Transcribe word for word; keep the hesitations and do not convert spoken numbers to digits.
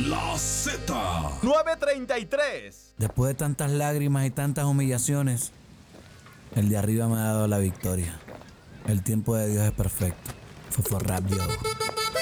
La Z. nueve treinta y tres. Después de tantas lágrimas y tantas humillaciones, el de arriba me ha dado la victoria. El tiempo de Dios es perfecto. Fofo Rap Yo.